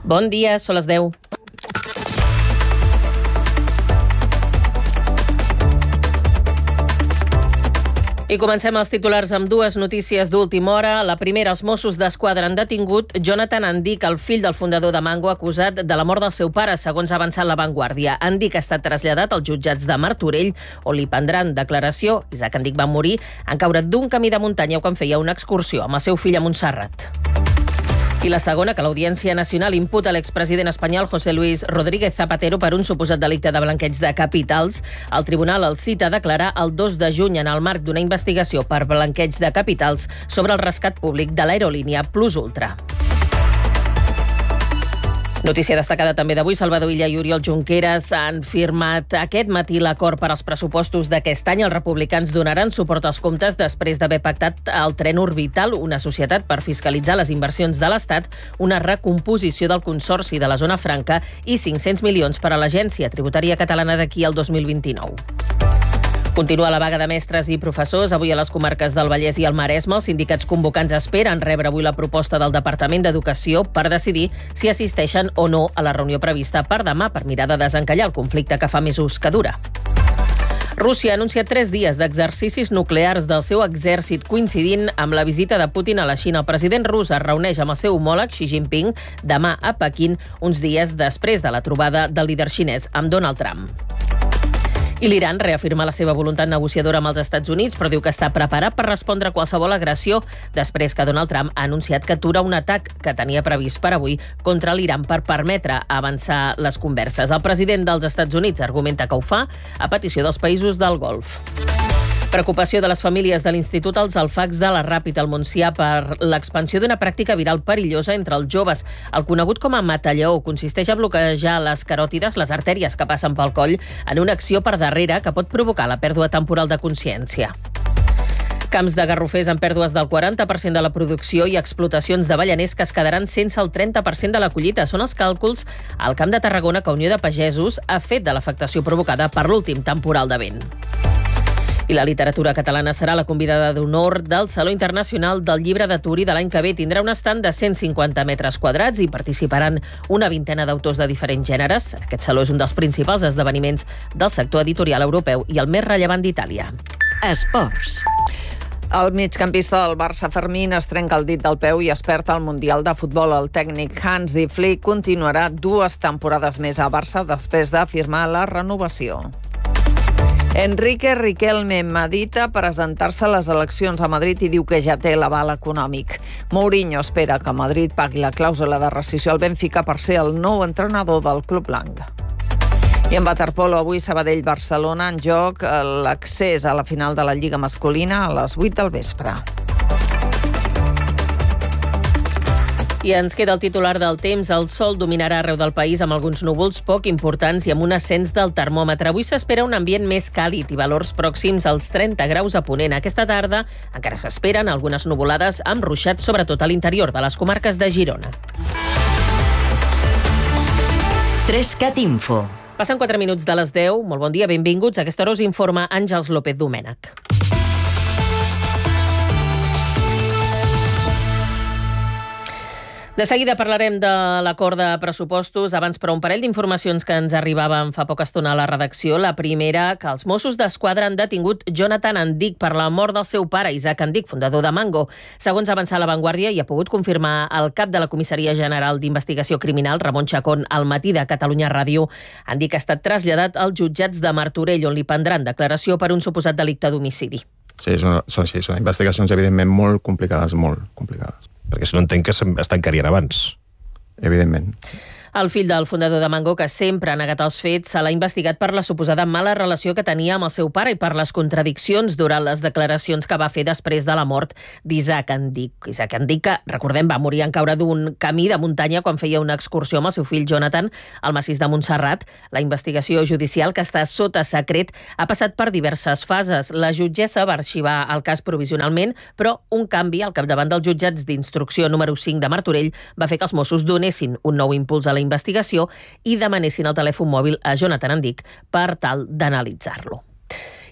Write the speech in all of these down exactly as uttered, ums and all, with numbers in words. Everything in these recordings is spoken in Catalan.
Bon dia, són les deu. I comencem els titulars amb dues notícies d'última hora. La primera, els Mossos d'Esquadra han detingut Jonathan Andic, el fill del fundador de Mango, acusat de la mort del seu pare, segons ha avançat La Vanguardia. Andic ha estat traslladat als jutjats de Martorell, on li prendran declaració. Isaac Andic va morir en caure d'un camí de muntanya quan feia una excursió amb el seu fill a Montserrat. I la segona, que l'Audiència Nacional imputa a l'expresident espanyol José Luis Rodríguez Zapatero per un suposat delicte de blanqueig de capitals. El tribunal el cita a declarar el dos de juny en el marc d'una investigació per blanqueig de capitals sobre el rescat públic de l'aerolínia Plus Ultra. Notícia destacada també d'avui, Salvador Illa i Oriol Junqueras han firmat aquest matí l'acord per als pressupostos d'aquest any. Els republicans donaran suport als comptes després d'haver pactat el tren orbital, una societat per fiscalitzar les inversions de l'Estat, una recomposició del Consorci de la Zona Franca i cinc-cents milions per a l'Agència Tributària Catalana d'aquí al dos mil vint-i-nou. Continua la vaga de mestres i professors. Avui a les comarques del Vallès i el Maresme, els sindicats convocants esperen rebre avui la proposta del Departament d'Educació per decidir si assisteixen o no a la reunió prevista per demà per mirar de desencallar el conflicte que fa mesos que dura. Rússia ha anunciat tres dies d'exercicis nuclears del seu exèrcit coincidint amb la visita de Putin a la Xina. El president rus es reuneix amb el seu homòleg Xi Jinping demà a Pequín, uns dies després de la trobada del líder xinès amb Donald Trump. I l'Iran reafirma la seva voluntat negociadora amb els Estats Units, però diu que està preparat per respondre a qualsevol agressió després que Donald Trump ha anunciat que atura un atac que tenia previst per avui contra l'Iran per permetre avançar les converses. El president dels Estats Units argumenta que ho fa a petició dels països del Golf. Preocupació de les famílies de l'Institut Els Alfacs de la Ràpita al Montsià per l'expansió d'una pràctica viral perillosa entre els joves. El conegut com a matalló consisteix a bloquejar les caròtides, les artèries que passen pel coll, en una acció per darrere que pot provocar la pèrdua temporal de consciència. Camps de garrofers amb pèrdues del quaranta per cent de la producció i explotacions d'avellaners que es quedaran sense el trenta per cent de la collita. Són els càlculs al Camp de Tarragona que Unió de Pagesos ha fet de l'afectació provocada per l'últim temporal de vent. I la literatura catalana serà la convidada d'honor del Saló Internacional del Llibre de Torí de l'any que ve. Tindrà un estand de cent cinquanta metres quadrats i participaran una vintena d'autors de diferents gèneres. Aquest saló és un dels principals esdeveniments del sector editorial europeu i el més rellevant d'Itàlia. Esports. El migcampista del Barça, Fermín, es trenca el dit del peu i es perd al Mundial de Futbol. El tècnic Hansi Flick continuarà dues temporades més a Barça després de firmar la renovació. Enrique Riquelme medita presentar-se a les eleccions a Madrid i diu que ja té l'aval econòmic. Mourinho espera que Madrid pagui la clàusula de rescissió al Benfica per ser el nou entrenador del club blanc. I en waterpolo, avui Sabadell-Barcelona en joc l'accés a la final de la Lliga masculina a les vuit del vespre. I ens queda el titular del temps. El sol dominarà arreu del país amb alguns núvols poc importants i amb un ascens del termòmetre. Avui s'espera un ambient més càlid i valors pròxims als trenta graus a ponent. Aquesta tarda encara s'esperen algunes nuvolades amb ruixats, sobretot a l'interior de les comarques de Girona. Trescat Info. Passen quatre minuts de les deu. Molt bon dia, benvinguts. A aquesta hora us informa Àngels López Domènech. De seguida parlarem de l'acord de pressupostos. Abans, però, un parell d'informacions que ens arribaven fa poca estona a la redacció. La primera, que els Mossos d'Esquadra han detingut Jonathan Andic per la mort del seu pare, Isaac Andic, fundador de Mango. Segons ha avançat La Vanguardia i ha pogut confirmar el cap de la Comissaria General d'Investigació Criminal, Ramon Chacón, al matí de Catalunya Ràdio, Andic ha estat traslladat als jutjats de Martorell, on li prendran declaració per un suposat delicte d'homicidi. Sí, són, són, sí, són investigacions evidentment molt complicades, molt complicades. Perquè si no entenc que es tancarien abans. Evidentment. El fill del fundador de Mango, que sempre ha negat els fets, se l'ha investigat per la suposada mala relació que tenia amb el seu pare i per les contradiccions durant les declaracions que va fer després de la mort d'Isaac Andic. Isaac Andic, que, recordem, va morir en caure d'un camí de muntanya quan feia una excursió amb el seu fill Jonathan al massís de Montserrat. La investigació judicial, que està sota secret, ha passat per diverses fases. La jutgessa va arxivar el cas provisionalment, però un canvi al capdavant dels jutjats d'instrucció número cinc de Martorell va fer que els Mossos donessin un nou impuls a la investigació i demanessin el telèfon mòbil a Jonathan Andic per tal d'analitzar-lo.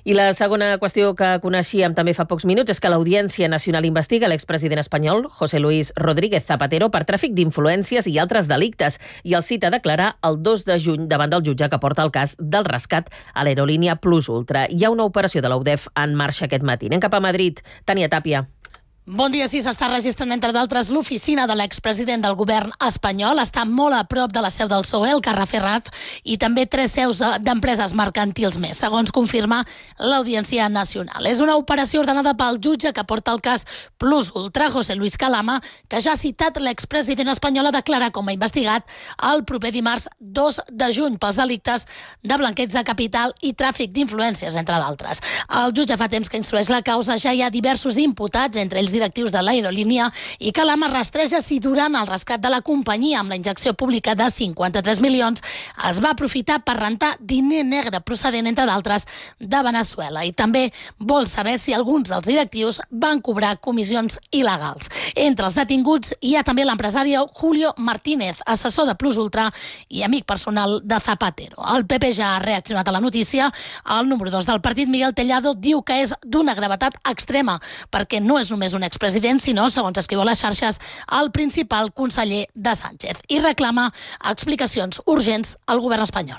I la segona qüestió que coneixíem també fa pocs minuts és que l'Audiència Nacional investiga l'expresident espanyol José Luis Rodríguez Zapatero per tràfic d'influències i altres delictes i el cita a declarar el dos de juny davant del jutge que porta el cas del rescat a l'aerolínia Plus Ultra. Hi ha una operació de l'U D E F en marxa aquest matí. Anem cap a Madrid. Tània Tàpia. Bon dia, sí, s'està registrant, entre d'altres, l'oficina de l'expresident del govern espanyol. Està molt a prop de la seu del P S O E, el Carrer Ferraz, i també tres seus d'empreses mercantils més, segons confirma l'Audiència Nacional. És una operació ordenada pel jutge que porta el cas Plus Ultra, José Luis Calama, que ja ha citat l'expresident espanyol a declarar com a investigat el proper dimarts dos de juny pels delictes de blanqueig de capital i tràfic d'influències, entre d'altres. El jutge fa temps que instrueix la causa, ja hi ha diversos imputats, entre ells directius de l'aerolínia, i Calama rastreja si durant el rescat de la companyia amb la injecció pública de cinquanta-tres milions es va aprofitar per rentar diner negre procedent, entre d'altres, de Venezuela. I també vol saber si alguns dels directius van cobrar comissions il·legals. Entre els detinguts hi ha també l'empresari Julio Martínez, assessor de Plus Ultra i amic personal de Zapatero. El P P ja ha reaccionat a la notícia. El número dos del partit, Miguel Tellado, diu que és d'una gravetat extrema, perquè no és només un expresident, sinó, segons escriu a les xarxes, el principal conseller de Sánchez, i reclama explicacions urgents al govern espanyol.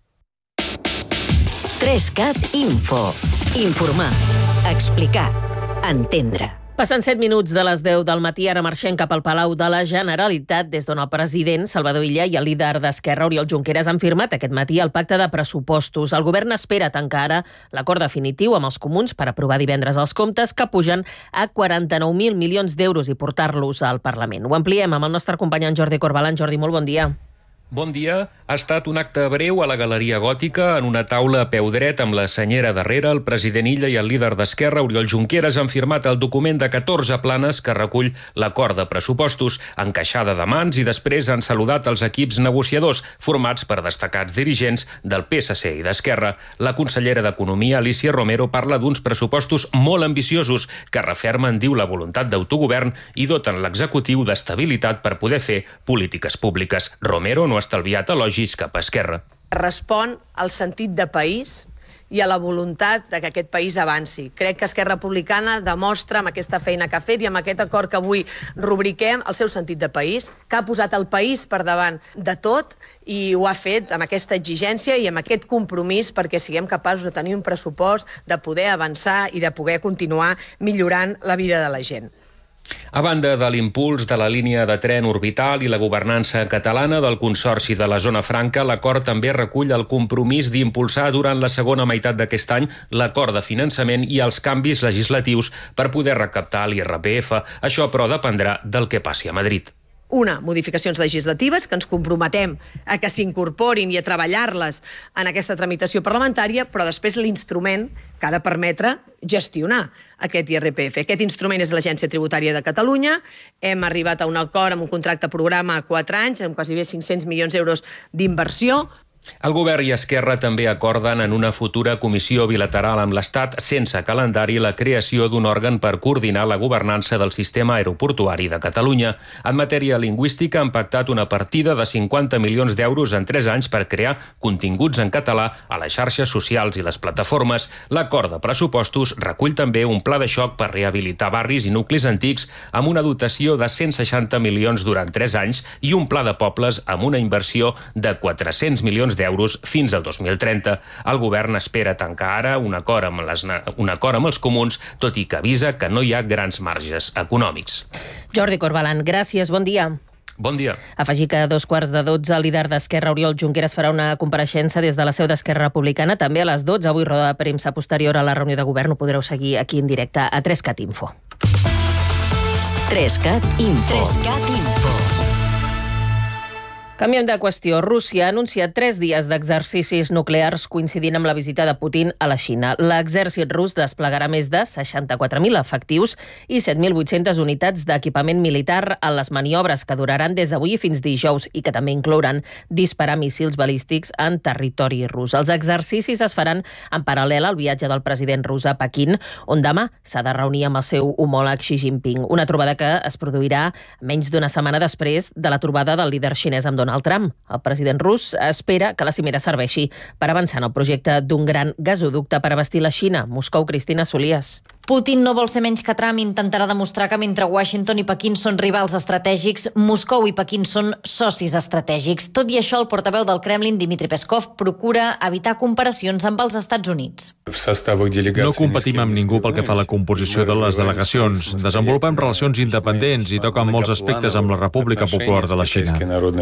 tres cat Info. Informar, explicar, entendre. Passen set minuts de les deu del matí, ara marxem cap al Palau de la Generalitat, des d'on el president Salvador Illa i el líder d'Esquerra, Oriol Junqueras, han firmat aquest matí el pacte de pressupostos. El govern espera tancar ara l'acord definitiu amb els comuns per aprovar divendres els comptes, que pugen a quaranta-nou mil milions d'euros, i portar-los al Parlament. Ho ampliem amb el nostre company en Jordi Corbalan. Jordi, molt bon dia. Bon dia. Ha estat un acte breu a la Galeria Gòtica, en una taula a peu dret amb la senyera darrere. El president Illa i el líder d'Esquerra, Oriol Junqueras, han firmat el document de catorze planes que recull l'acord de pressupostos, encaixada de mans, i després han saludat els equips negociadors, formats per destacats dirigents del P S C i d'Esquerra. La consellera d'Economia, Alícia Romero, parla d'uns pressupostos molt ambiciosos que refermen, diu, la voluntat d'autogovern i doten l'executiu d'estabilitat per poder fer polítiques públiques. Romero no ha estalviat elogis cap a Esquerra. Respon al sentit de país i a la voluntat de que aquest país avanci. Crec que Esquerra Republicana demostra amb aquesta feina que ha fet i amb aquest acord que avui rubriquem el seu sentit de país, que ha posat el país per davant de tot i ho ha fet amb aquesta exigència i amb aquest compromís perquè siguem capaços de tenir un pressupost, de poder avançar i de poder continuar millorant la vida de la gent. A banda de l'impuls de la línia de tren orbital i la governança catalana del Consorci de la Zona Franca, l'acord també recull el compromís d'impulsar durant la segona meitat d'aquest any l'acord de finançament i els canvis legislatius per poder recaptar l'I R P F. Això, però, dependrà del que passi a Madrid. Una, modificacions legislatives, que ens comprometem a que s'incorporin i a treballar-les en aquesta tramitació parlamentària, però després l'instrument que ha de permetre gestionar aquest I R P F. Aquest instrument és l'Agència Tributària de Catalunya. Hem arribat a un acord amb un contracte programa a quatre anys, amb quasi bé cinc-cents milions d'euros d'inversió. El govern i Esquerra també acorden en una futura comissió bilateral amb l'Estat sense calendari la creació d'un òrgan per coordinar la governança del sistema aeroportuari de Catalunya. En matèria lingüística han pactat una partida de cinquanta milions d'euros en tres anys per crear continguts en català a les xarxes socials i les plataformes. L'acord de pressupostos recull també un pla de xoc per rehabilitar barris i nuclis antics amb una dotació de cent seixanta milions durant tres anys i un pla de pobles amb una inversió de quatre-cents milions d'euros fins al dos mil trenta. El govern espera tancar ara un acord amb, les, un acord amb els comuns, tot i que avisa que no hi ha grans marges econòmics. Jordi Corbalan, gràcies, bon dia. Bon dia. Afegir que a dos quarts de dotze el líder d'Esquerra, Oriol Junqueras, farà una compareixença des de la seu d'Esquerra Republicana. També a les dotze, avui, roda de premsa posterior a la reunió de govern. Ho podreu seguir aquí en directe a tres cat Info. tres cat Info. tres cat Info. Canviem de qüestió. Rússia ha anunciat tres dies d'exercicis nuclears coincidint amb la visita de Putin a la Xina. L'exèrcit rus desplegarà més de seixanta-quatre mil efectius i set mil vuit-centes unitats d'equipament militar en les maniobres que duraran des d'avui fins dijous i que també inclouran disparar míssils balístics en territori rus. Els exercicis es faran en paral·lel al viatge del president rus a Pequín, on demà s'ha de reunir amb el seu homòleg Xi Jinping. Una trobada que es produirà menys d'una setmana després de la trobada del líder xinès amb Donald Donald Trump. El president rus espera que la cimera serveixi per avançar en el projecte d'un gran gasoducte per abastir la Xina. Moscou, Cristina Solies. Putin no vol ser menys que Trump i intentarà demostrar que mentre Washington i Pequín són rivals estratègics, Moscou i Pequín són socis estratègics. Tot i això, el portaveu del Kremlin, Dmitry Peskov, procura evitar comparacions amb els Estats Units. No competim amb ningú pel que fa a la composició de les delegacions. Desenvolupem relacions independents i toquen molts aspectes amb la República Popular de la Xina.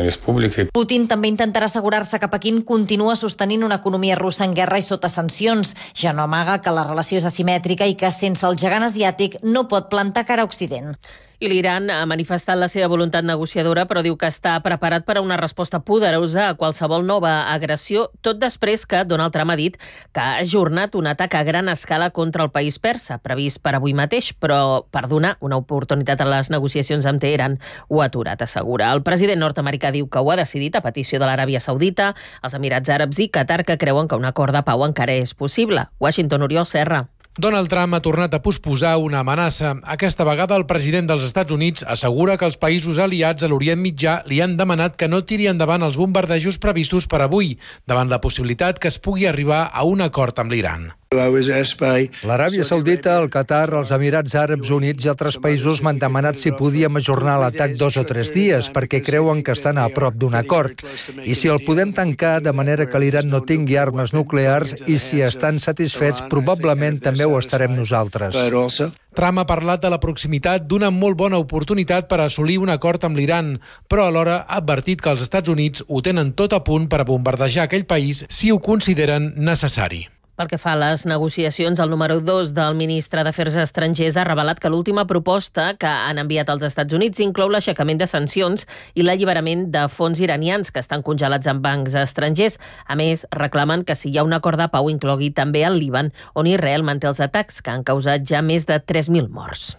Putin també intentarà assegurar-se que Pequín continua sostenint una economia russa en guerra i sota sancions. Ja no amaga que la relació és asimètrica i que sense el gegant asiàtic no pot plantar cara a Occident. I l'Iran ha manifestat la seva voluntat negociadora, però diu que està preparat per a una resposta poderosa a qualsevol nova agressió, tot després que Donald Trump ha dit que ha ajornat un atac a gran escala contra el país persa, previst per avui mateix, però per donar una oportunitat a les negociacions amb Teheran ho ha aturat, assegura. El president nord-americà diu que ho ha decidit a petició de l'Aràbia Saudita, els Emirats Àrabs i Qatar, que creuen que un acord de pau encara és possible. Washington, Oriol Serra. Donald Trump ha tornat a posposar una amenaça. Aquesta vegada el president dels Estats Units assegura que els països aliats a l'Orient Mitjà li han demanat que no tiri endavant els bombardejos previstos per avui, davant la possibilitat que es pugui arribar a un acord amb l'Iran. L'Aràbia Saudita, el Qatar, els Emirats Àrabs Units i altres països m'han demanat si podíem ajornar l'atac dos o tres dies perquè creuen que estan a prop d'un acord. I si el podem tancar de manera que l'Iran no tingui armes nuclears i si estan satisfets, probablement també ho estarem nosaltres. Trump ha parlat de la proximitat d'una molt bona oportunitat per assolir un acord amb l'Iran, però alhora ha advertit que els Estats Units ho tenen tot a punt per a bombardejar aquell país si ho consideren necessari. Pel que fa a les negociacions, el número dos del ministre d'Afers Estrangers ha revelat que l'última proposta que han enviat als Estats Units inclou l'aixecament de sancions i l'alliberament de fons iranians que estan congelats en bancs estrangers. A més, reclamen que si hi ha un acord de pau inclogui també el Líban, on Israel manté els atacs que han causat ja més de tres mil morts.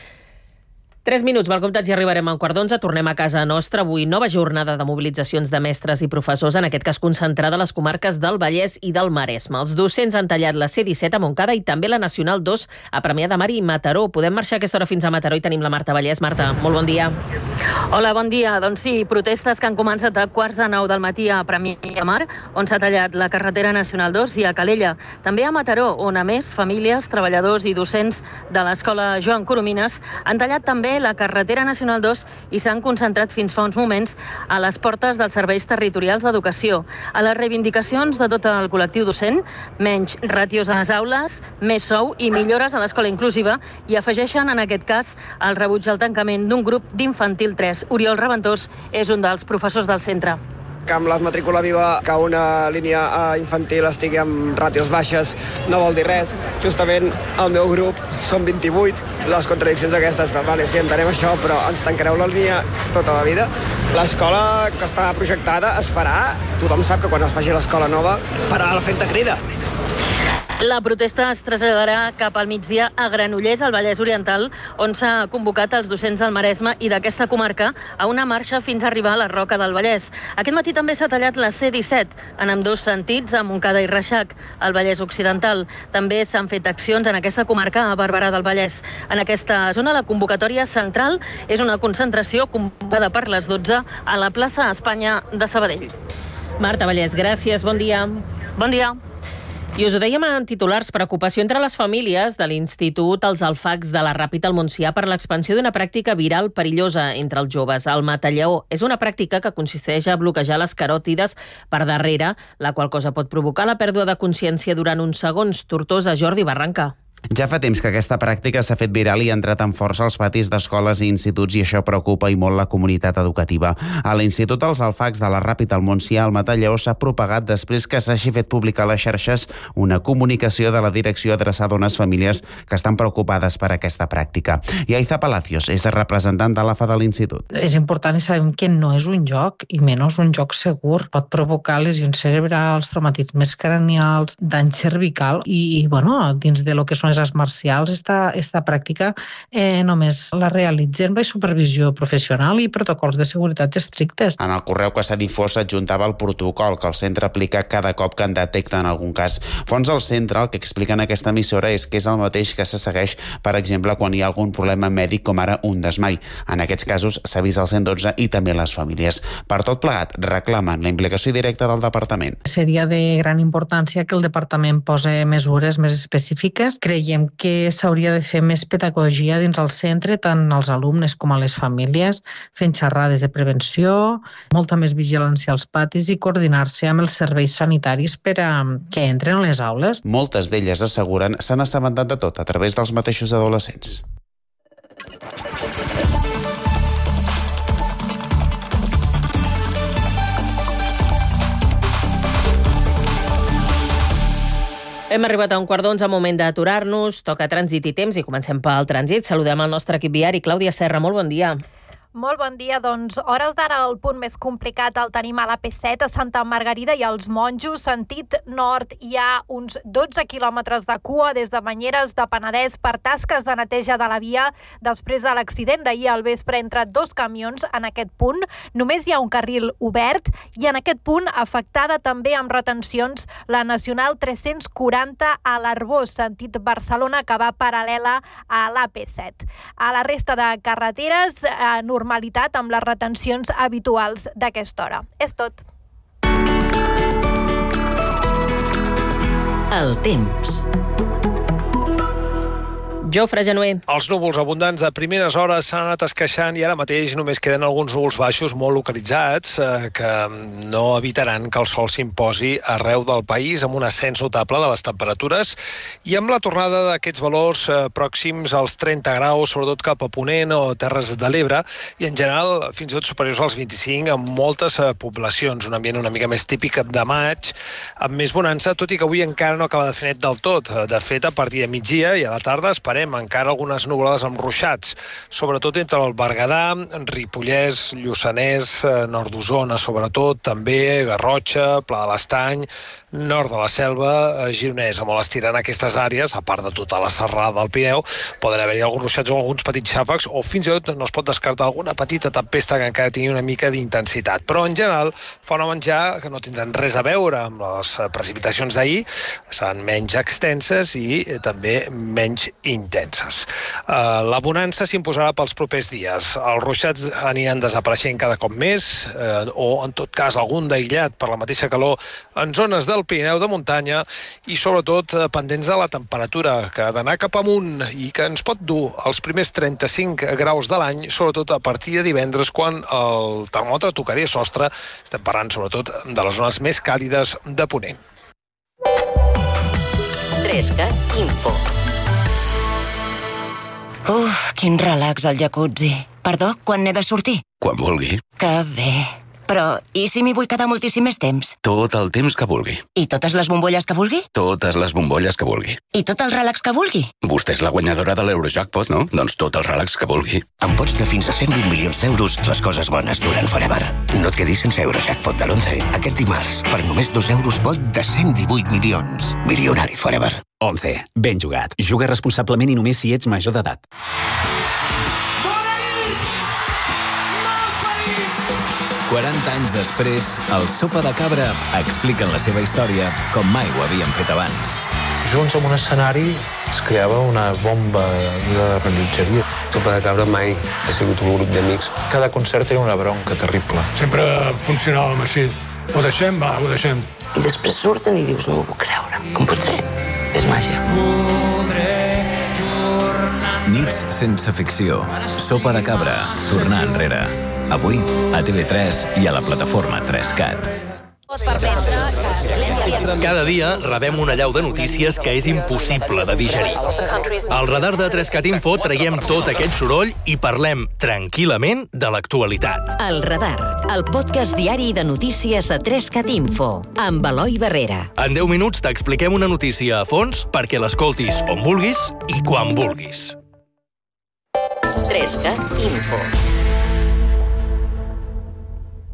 Tres minuts, mal comptats, i arribarem a un quart d'onze. Tornem a casa nostra. Avui nova jornada de mobilitzacions de mestres i professors, en aquest cas concentrada a les comarques del Vallès i del Maresme. Els docents han tallat la C disset a Montcada i també la Nacional dos a Premià de Mar i Mataró. Podem marxar a aquesta hora fins a Mataró i tenim la Marta Vallès. Marta, molt bon dia. Hola, bon dia. Doncs sí, protestes que han començat a quarts de nou del matí a Premià de Mar, on s'ha tallat la carretera Nacional dos, i a Calella. També a Mataró, on a més famílies, treballadors i docents de l'Escola Joan Coromines han tallat també la carretera Nacional dos i s'han concentrat fins fa uns moments a les portes dels serveis territorials d'educació. A les reivindicacions de tot el col·lectiu docent, menys ràtios a les aules, més sou i millores a l'escola inclusiva, i afegeixen en aquest cas el rebuig al tancament d'un grup d'infantil tres. Oriol Reventós és un dels professors del centre. Que amb la matrícula viva que una línia infantil estigui amb ràtios baixes no vol dir res. Justament el meu grup són vint-i-vuit. Les contradiccions aquestes, vale, sí, entenem això, però ens tancareu la línia tota la vida. L'escola que està projectada es farà. Tothom sap que quan es faci l'escola nova farà l'efecte crida. La protesta es traslladarà cap al migdia a Granollers, al Vallès Oriental, on s'ha convocat els docents del Maresme i d'aquesta comarca a una marxa fins a arribar a la Roca del Vallès. Aquest matí també s'ha tallat la C disset, en ambdós sentits, a Montcada i Reixac, al Vallès Occidental. També s'han fet accions en aquesta comarca a Barberà del Vallès. En aquesta zona, la convocatòria central és una concentració convocada per les dotze a la plaça Espanya de Sabadell. Marta Vallès, gràcies. Bon dia. Bon dia. I us ho dèiem en titulars, preocupació entre les famílies de l'Institut Els Alfacs de la Ràpita al Montsià per l'expansió d'una pràctica viral perillosa entre els joves, el matallaó. És una pràctica que consisteix a bloquejar les caròtides per darrere, la qual cosa pot provocar la pèrdua de consciència durant uns segons. Tortosa, Jordi Barranca. Ja fa temps que aquesta pràctica s'ha fet viral i ha entrat amb força als patis d'escoles i instituts, i això preocupa i molt la comunitat educativa. A l'Institut Els Alfacs de la Ràpita al Montsià, el matallaó s'ha propagat després que s'hagi fet publicar a les xarxes una comunicació de la direcció adreçada a unes famílies que estan preocupades per aquesta pràctica. Yaiza Palacios és representant de l'A F A de l'Institut. És important i sabem que no és un joc, i menys un joc segur. Pot provocar lesions cerebrals, traumatismes cranials, dany cervical i, bueno, dins de lo que són les arts marcials, esta, esta pràctica eh, només la realitzen amb supervisió professional i protocols de seguretat estrictes. En el correu que s'ha difós s'adjuntava el protocol que el centre aplica cada cop que en detecten algun cas. Fons del centre el que expliquen a aquesta emissora és que és el mateix que se segueix, per exemple, quan hi ha algun problema mèdic com ara un desmai. En aquests casos s'avisa el cent dotze i també les famílies. Per tot plegat, reclamen la implicació directa del departament. Seria de gran importància que el departament posi mesures més específiques. Creiem que s'hauria de fer més pedagogia dins el centre, tant als alumnes com a les famílies, fent xerrades de prevenció, molta més vigilància als patis i coordinar-se amb els serveis sanitaris per a que entren a les aules. Moltes d'elles asseguren s'han assabentat de tot a través dels mateixos adolescents. Hem arribat a un quart d'onze, moment d'aturar-nos, toca trànsit i temps i comencem pel trànsit. Saludem el nostre equip viari. Clàudia Serra, molt bon dia. Molt bon dia, doncs hores d'ara el punt més complicat el tenim a l'A P set, a Santa Margarida i als Monjos, sentit nord. Hi ha uns dotze quilòmetres de cua des de Banyeres de Penedès per tasques de neteja de la via després de l'accident d'ahir al vespre entre dos camions. En aquest punt només hi ha un carril obert i en aquest punt afectada també amb retencions la Nacional tres-cents quaranta a l'Arbós, sentit Barcelona, que va paral·lela a l'A P set. A la resta de carreteres, eh, normalitat amb les retencions habituals d'aquesta hora. És tot. El temps. Jofre Genuer. Els núvols abundants de primeres hores s'han anat esqueixant i ara mateix només queden alguns núvols baixos molt localitzats eh, que no evitaran que el sol s'imposi arreu del país amb un ascens notable de les temperatures i amb la tornada d'aquests valors eh, pròxims als trenta graus, sobretot cap a Ponent o Terres de l'Ebre i en general fins i tot superiors als vint-i-cinc en moltes eh, poblacions. Un ambient una mica més típic de maig, amb més bonança, tot i que avui encara no acaba de fer net del tot. De fet, a partir de migdia i a la tarda esperem encara algunes nuvolades amb ruixats, sobretot entre el Berguedà, Ripollès, Lluçanès, nord d'Osona, sobretot, també Garrotxa, Pla de l'Estany, nord de la Selva, Gironès, molt estirant aquestes àrees, a part de tota la serrada del Pirineu, poden haver-hi alguns ruixats o alguns petits xàfecs, o fins i tot no es pot descartar alguna petita tempesta que encara tingui una mica d'intensitat. Però, en general, fa una menjar que no tindran res a veure amb les precipitacions d'ahir, seran menys extenses i eh, també menys intenses. Uh, la bonança s'imposarà pels propers dies. Els ruixats aniran desapareixent cada cop més, eh, o, en tot cas, algun d'aïllat per la mateixa calor en zones del Pirineu de muntanya i, sobretot, pendents de la temperatura, que ha d'anar cap amunt i que ens pot dur als primers trenta-cinc graus de l'any, sobretot a partir de divendres, quan el termòmetre tocaria sostre. Estem parlant, sobretot, de les zones més càlides de Ponent. trescat Info. Uf, quin relax al jacuzzi. Perdó, quan n'he de sortir? Quan vulgui. Que bé. Però, i si m'hi vull quedar moltíssim més temps? Tot el temps que vulgui. I totes les bombolles que vulgui? Totes les bombolles que vulgui. I tot el relax que vulgui? Vostè és la guanyadora de l'Eurojackpot, no? Doncs tot el relax que vulgui. Amb pots de fins a cent vint milions d'euros, les coses bones duren forever. No et quedis sense Eurojackpot de l'onze. Aquest dimarts, per només dos euros, pot de cent divuit milions. Milionari forever. once. Ben jugat. Juga responsablement i només si ets major d'edat. quaranta anys després, el Sopa de Cabra expliquen la seva història com mai ho havien fet abans. Junts en un escenari es creava una bomba de rellotgeria. Sopa de Cabra mai ha sigut un grup d'amics. Cada concert era una bronca terrible. Sempre funcionàvem així. Ho deixem, va, ho deixem. I després surten i dius, no ho puc creure. Com pot ser? És màgia. Nits sense ficció. Sopa de Cabra. Tornar enrere. Avui, a T V tres i a la plataforma tres cat. Cada dia rebem una allau de notícies que és impossible de digerir. Al radar de tres cat Info traiem tot aquest soroll i parlem tranquil·lament de l'actualitat. El Radar, el podcast diari de notícies a tres cat Info, amb Eloi Barrera. En deu minuts t'expliquem una notícia a fons perquè l'escoltis on vulguis i quan vulguis. tres cat Info.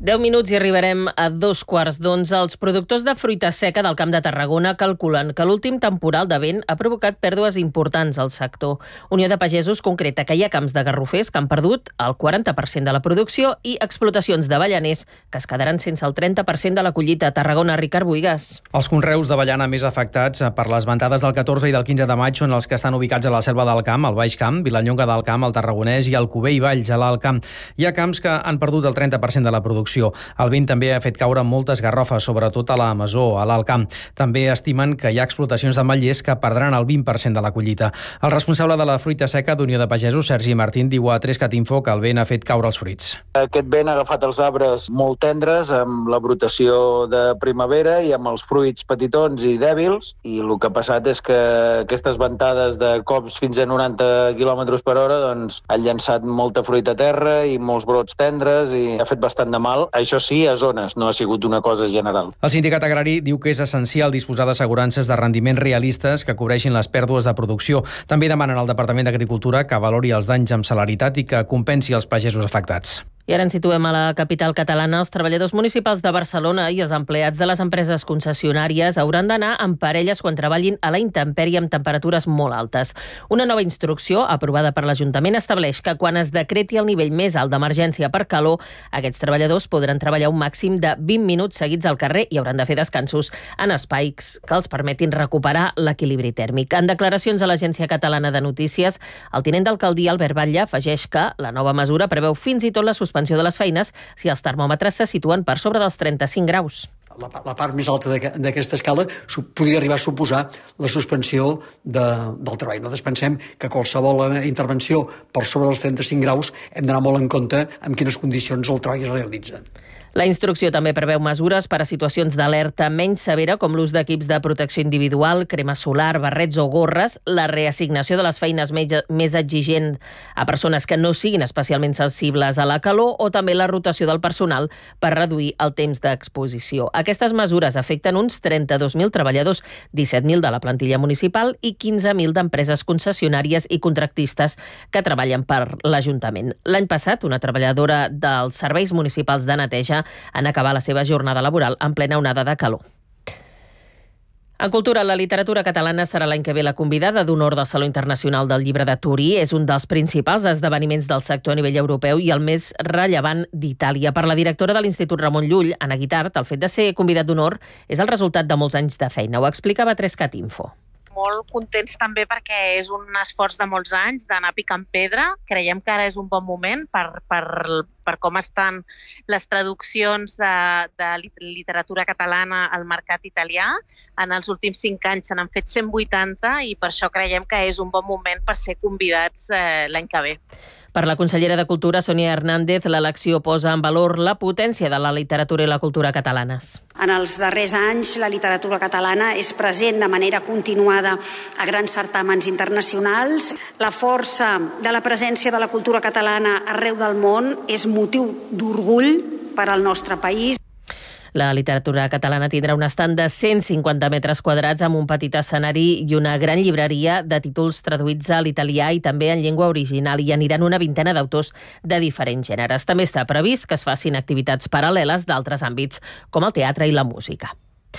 deu minuts i arribarem a dos quarts d'onze. Els productors de fruita seca del Camp de Tarragona calculen que l'últim temporal de vent ha provocat pèrdues importants al sector. Unió de Pagesos concreta que hi ha camps de garrofers que han perdut el quaranta per cent de la producció i explotacions d'avellaners que es quedaran sense el trenta per cent de la collita. A Tarragona, Ricard Buigas. Els conreus d'avellana més afectats per les ventades del catorze i del quinze de maig són els que estan ubicats a la Selva del Camp, al Baix Camp, Vilallonga del Camp, al Tarragonès i al Cubell i Valls, a l'Alt Camp. Hi ha camps que han perdut el trenta per cent de la producció. El vent també ha fet caure moltes garrofes, sobretot a la Masó, a l'Alt Camp. També estimen que hi ha explotacions d'ametllers que perdran el vint per cent de la collita. El responsable de la fruita seca d'Unió de Pagesos, Sergi Martín, diu a tres cat info que el vent ha fet caure els fruits. Aquest vent ha agafat els arbres molt tendres amb la brotació de primavera i amb els fruits petitons i dèbils, i el que ha passat és que aquestes ventades de cops fins a noranta quilòmetres per hora doncs, han llançat molta fruita a terra i molts brots tendres i ha fet bastant de mal. Això sí, a zones, no ha sigut una cosa general. El sindicat agrari diu que és essencial disposar d'assegurances de rendiments realistes que cobreixin les pèrdues de producció. També demanen al Departament d'Agricultura que valori els danys amb celeritat i que compensi els pagesos afectats. I ara ens situem a la capital catalana. Els treballadors municipals de Barcelona i els empleats de les empreses concessionàries hauran d'anar en parelles quan treballin a la intempèrie amb temperatures molt altes. Una nova instrucció aprovada per l'Ajuntament estableix que quan es decreti el nivell més alt d'emergència per calor, aquests treballadors podran treballar un màxim de vint minuts seguits al carrer i hauran de fer descansos en espais que els permetin recuperar l'equilibri tèrmic. En declaracions a l'Agència Catalana de Notícies, el tinent d'alcaldia Albert Batlle afegeix que la nova mesura preveu fins i tot la suspensió de les feines si els termòmetres se situen per sobre dels trenta-cinc graus. La, la part més alta d'aquesta escala podria arribar a suposar la suspensió de, del treball. Nosaltres pensem que qualsevol intervenció per sobre dels trenta-cinc graus hem d'anar molt en compte en quines condicions el treball es realitza. La instrucció també preveu mesures per a situacions d'alerta menys severa, com l'ús d'equips de protecció individual, crema solar, barrets o gorres, la reassignació de les feines més exigent a persones que no siguin especialment sensibles a la calor o també la rotació del personal per reduir el temps d'exposició. Aquestes mesures afecten uns trenta-dos mil treballadors, disset mil de la plantilla municipal i quinze mil d'empreses concessionàries i contractistes que treballen per l'Ajuntament. L'any passat, una treballadora dels serveis municipals de neteja en acabar la seva jornada laboral en plena onada de calor. En cultura, la literatura catalana serà l'any que ve la convidada d'honor del Saló Internacional del Llibre de Turí. És un dels principals esdeveniments del sector a nivell europeu i el més rellevant d'Itàlia. Per la directora de l'Institut Ramon Llull, Anna Guitart, el fet de ser convidat d'honor és el resultat de molts anys de feina. Ho explicava tres cat info. Molt contents també perquè és un esforç de molts anys d'anar picant pedra. Creiem que ara és un bon moment per, per, per com estan les traduccions de, de literatura catalana al mercat italià. En els últims cinc anys se n'han fet cent vuitanta i per això creiem que és un bon moment per ser convidats eh, l'any que ve. Per la consellera de Cultura, Sònia Hernández, l'elecció posa en valor la potència de la literatura i la cultura catalanes. En els darrers anys, la literatura catalana és present de manera continuada a grans certàmens internacionals. La força de la presència de la cultura catalana arreu del món és motiu d'orgull per al nostre país. La literatura catalana tindrà un estand de cent cinquanta metres quadrats amb un petit escenari i una gran llibreria de títols traduïts a l'italià i també en llengua original. Hi aniran una vintena d'autors de diferents gèneres. També està previst que es facin activitats paral·leles d'altres àmbits, com el teatre i la música.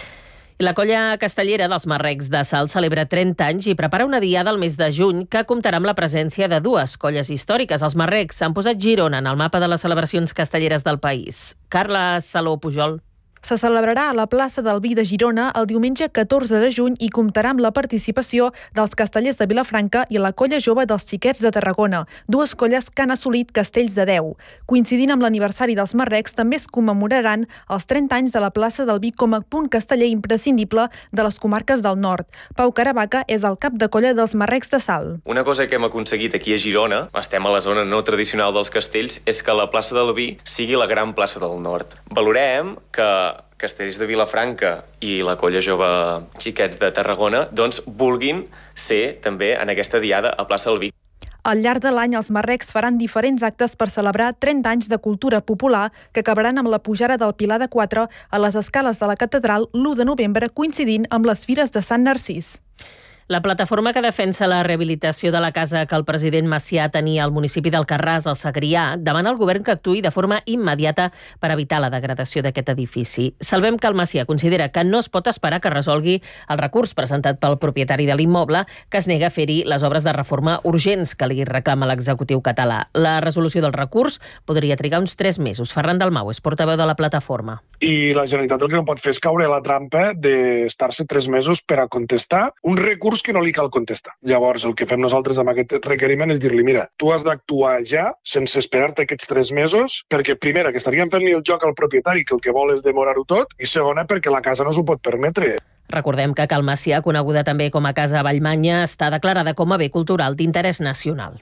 I la colla castellera dels Marrecs de Salt celebra trenta anys i prepara una diada al mes de juny que comptarà amb la presència de dues colles històriques. Els Marrecs han posat Girona en el mapa de les celebracions castelleres del país. Carla Saló Pujol. Se celebrarà a la plaça del Vi de Girona el diumenge catorze de juny i comptarà amb la participació dels Castellers de Vilafranca i la Colla Jove dels Xiquets de Tarragona, dues colles que han assolit castells de deu. Coincidint amb l'aniversari dels Marrecs, també es commemoraran els trenta anys de la plaça del Vi com a punt casteller imprescindible de les comarques del nord. Pau Caravaca és el cap de colla dels Marrecs de Salt. Una cosa que hem aconseguit aquí a Girona, estem a la zona no tradicional dels castells, és que la plaça del Vi sigui la gran plaça del nord. Valorem que Castellers de Vilafranca i la Colla Jove Xiquets de Tarragona doncs vulguin ser també en aquesta diada a plaça del Vi. Al llarg de l'any, els Marrecs faran diferents actes per celebrar trenta anys de cultura popular que acabaran amb la pujada del Pilar de Quatre a les escales de la catedral l'u de novembre, coincidint amb les fires de Sant Narcís. La plataforma que defensa la rehabilitació de la casa que el president Macià tenia al municipi d'Alcarràs, al Segrià, demana al govern que actuï de forma immediata per evitar la degradació d'aquest edifici. Salvem que el Macià considera que no es pot esperar que resolgui el recurs presentat pel propietari de l'immoble, que es nega a fer-hi les obres de reforma urgents que li reclama l'executiu català. La resolució del recurs podria trigar uns tres mesos. Ferran Dalmau és portaveu de la plataforma. I la Generalitat el que no pot fer és caure a la trampa d'estar-se tres mesos per a contestar un recurs que no li cal contestar. Llavors, el que fem nosaltres amb aquest requeriment és dir-li, mira, tu has d'actuar ja, sense esperar-te aquests tres mesos, perquè, primera, que estaríem fent-li el joc al propietari, que el que vol és demorar-ho tot, i segona, perquè la casa no s'ho pot permetre. Recordem que Cal Macià, coneguda també com a Casa Vallmanya, està declarada com a bé cultural d'interès nacional.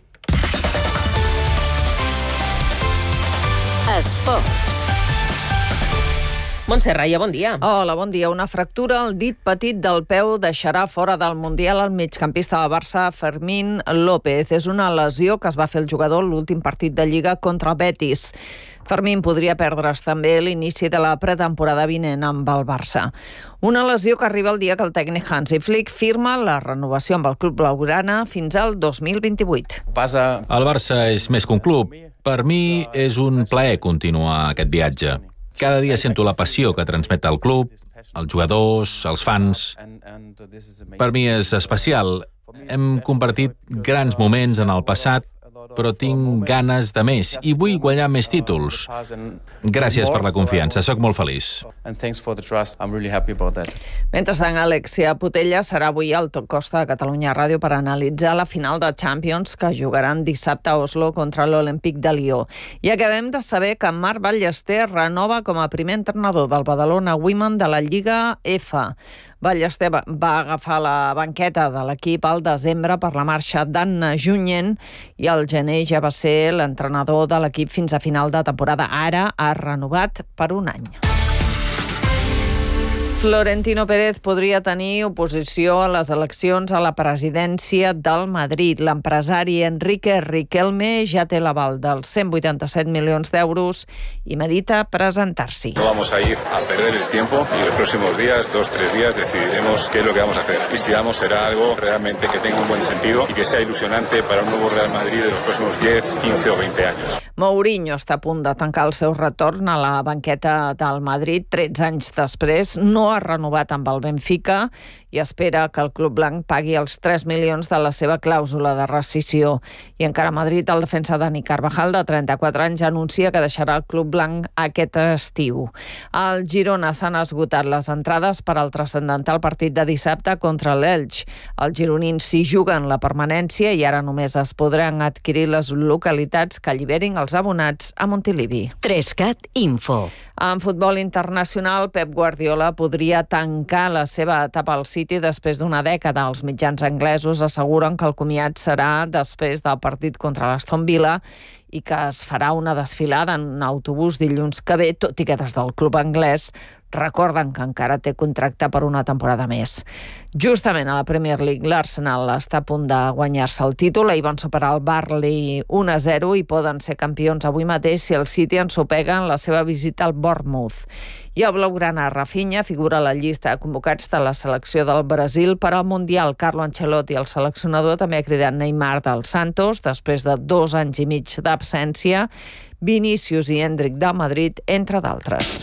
Esports. Montse Raia, bon dia. Hola, bon dia. Una fractura al dit petit del peu deixarà fora del Mundial el migcampista del Barça, Fermín López. És una lesió que es va fer el jugador l'últim partit de Lliga contra el Betis. Fermín podria perdre's també l'inici de la pretemporada vinent amb el Barça. Una lesió que arriba el dia que el tècnic Hansi Flick firma la renovació amb el club blaugrana fins al dos mil vint-i-vuit. El Barça és més que un club. Per mi és un plaer continuar aquest viatge. Cada dia sento la passió que transmet el club, els jugadors, els fans. Per mi és especial. Hem compartit grans moments en el passat, però tinc ganes de més i vull guanyar més títols. Gràcies per la confiança, sóc molt feliç. Mentrestant, Alexia Putella serà avui al Top Costa de Catalunya Ràdio per analitzar la final de Champions que jugaran dissabte a Oslo contra l'Olímpic de Lió. I acabem de saber que Marc Ballester renova com a primer entrenador del Badalona Women de la Lliga F. Ballester va agafar la banqueta de l'equip al desembre per la marxa d'Anna Junyent i al gener ja va ser l'entrenador de l'equip fins a final de temporada. Ara ha renovat per un any. Florentino Pérez podria tenir oposició a les eleccions a la presidència del Madrid. L'empresari Enrique Riquelme ja té l'aval dels cent vuitanta-set milions d'euros i medita presentar-s'hi. No vamos a ir a perder el tiempo y los próximos días, dos, tres días, decidiremos qué es lo que vamos a hacer. Y si vamos, será algo realmente que tenga un buen sentido y que sea ilusionante para un nuevo Real Madrid de los próximos diez, quince o veinte años. Mourinho està a punt de tancar el seu retorn a la banqueta del Madrid. tretze anys després, no ha renovat amb el Benfica i espera que el club blanc pagui els tres milions de la seva clàusula de rescissió. I encara a Madrid, el defensa Dani Carvajal, de trenta-quatre anys, anuncia que deixarà el club blanc aquest estiu. Al Girona s'han esgotat les entrades per al transcendental partit de dissabte contra l'Elx. Els gironins s'hi juguen la permanència i ara només es podran adquirir les localitats que alliberin els abonats a Montilivi. Trescat Info. En futbol internacional, Pep Guardiola podria tancar la seva etapa al City després d'una dècada. Els mitjans anglesos asseguren que el comiat serà després del partit contra l'Aston Villa i que es farà una desfilada en un autobús dilluns que ve, tot i que des del club anglès recorden que encara té contracte per una temporada més. Justament a la Premier League, l'Arsenal està a punt de guanyar-se el títol. Ahir van superar el Burnley un a zero i poden ser campions avui mateix si el City ensopega en la seva visita al Bournemouth. I el blaugrana Rafinha figura a la llista de convocats de la selecció del Brasil per al Mundial. Carlo Ancelotti, el seleccionador, també ha cridat Neymar del Santos després de dos anys i mig d'absència, Vinícius i Endrick del Madrid, entre d'altres.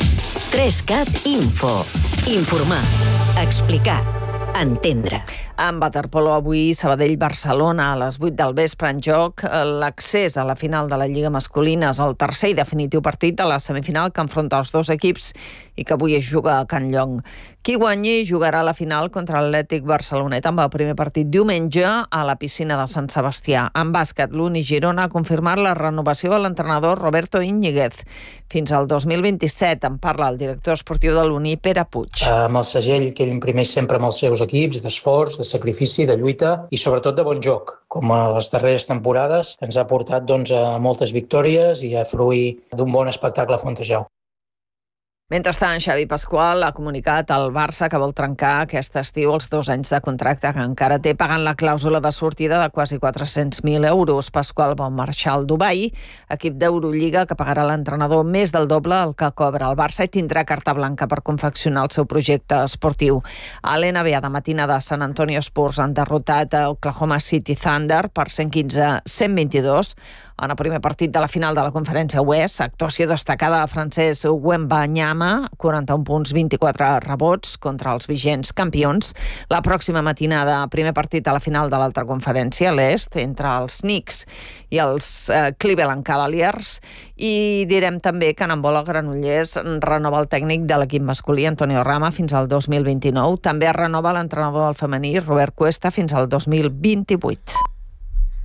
Trescat Info. Informar. Explicar. Entendre. En waterpolo avui, Sabadell-Barcelona, a les vuit del vespre en joc, l'accés a la final de la Lliga masculina és el tercer i definitiu partit de la semifinal que enfronta els dos equips i que avui es juga a Can Llong. Qui guanyi jugarà la final contra l'Atlètic Barcelonet amb el primer partit diumenge a la piscina de Sant Sebastià. En bàsquet, l'Uni Girona ha confirmat la renovació de l'entrenador Roberto Íñiguez fins al dos mil vint-i-set. En parla el director esportiu de l'Uni, Pere Puig. Amb el segell que ell imprimeix sempre amb els seus equips, d'esforç, de sacrifici, de lluita i sobretot de bon joc. Com a les darreres temporades ens ha portat doncs, a moltes victòries i a fruir d'un bon espectacle a Fontejau. Mentrestant, Xavi Pasqual ha comunicat al Barça que vol trencar aquest estiu els dos anys de contracte que encara té, pagant la clàusula de sortida de quasi quatre-cents mil euros. Pasqual vol marxar al Dubai, equip d'Eurolliga que pagarà a l'entrenador més del doble el que cobra el Barça i tindrà carta blanca per confeccionar el seu projecte esportiu. A l'N B A de matinada, San Antonio Spurs han derrotat a Oklahoma City Thunder per cent quinze a cent vint-i-dos en el primer partit de la final de la conferència oest. Actuació destacada de Francesc Wembanyama, quaranta-un punts, vint-i-quatre rebots contra els vigents campions. La pròxima matinada, primer partit a la final de l'altra conferència, l'est, entre els Knicks i els eh, Cleveland Cavaliers. I direm també que en handbol el Granollers renova el tècnic de l'equip masculí, Antonio Rama, fins al dos mil vint-i-nou. També es renova l'entrenador del femení, Robert Cuesta, fins al dos mil vint-i-vuit.